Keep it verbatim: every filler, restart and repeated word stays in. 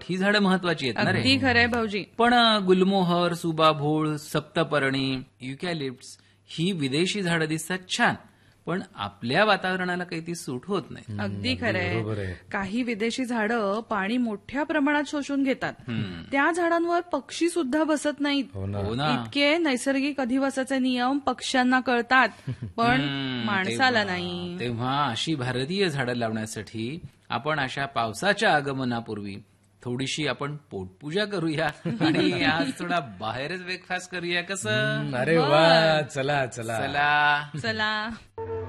ही झाडं महत्वाची आहेत ना रे. अगदी खरंय भाऊजी. पण गुलमोहर, सुबाभोळ, सप्तपर्णी, युकॅलिप्ट्स ही विदेशी झाडं दिसतात छान, पण आपल्या वातावरणाला काही ती सूट होत नाही. अगदी खरंय. काही विदेशी झाडं पाणी मोठ्या प्रमाणात शोषून घेतात. त्या झाडांवर पक्षी सुद्धा बसत नाहीत. हो ना. इतके नैसर्गिक अधिवासाचे नियम पक्ष्यांना कळतात, पण माणसाला नाही. तेव्हा अशी भारतीय झाडं लावण्यासाठी आपण अशा पावसाच्या आगमनापूर्वी थोडीशी आपण पोटपूजा करूया आणि आज थोडा बाहेरच ब्रेकफास्ट करूया. कसं? अरे वा, चला चला चला चला